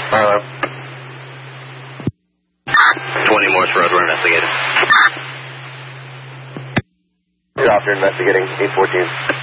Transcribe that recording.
Hello. 20 Morse Road, we're investigating. You're off, you're investigating 814.